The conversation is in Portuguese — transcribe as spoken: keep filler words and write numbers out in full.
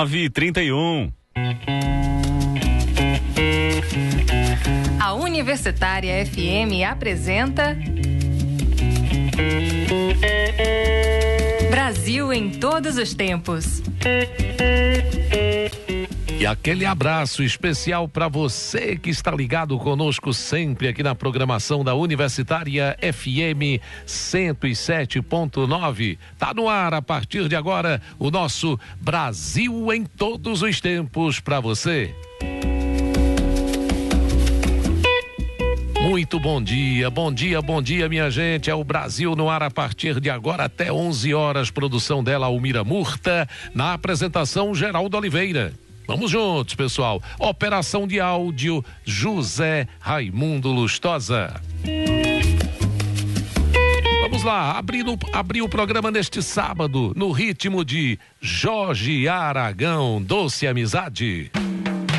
nove e trinta e um. A Universitária F M apresenta Brasil em todos os tempos. E aquele abraço especial para você que está ligado conosco sempre aqui na programação da Universitária F M cento e sete ponto nove. Tá no ar a partir de agora o nosso Brasil em todos os tempos para você. Muito bom dia, bom dia, bom dia, minha gente. É o Brasil no ar a partir de agora até onze horas. Produção dela, Almira Murta. Na apresentação, Geraldo Oliveira. Vamos juntos, pessoal. Operação de áudio, José Raimundo Lustosa. Vamos lá, abrindo, abrir o programa neste sábado, no ritmo de Jorge Aragão, Doce Amizade.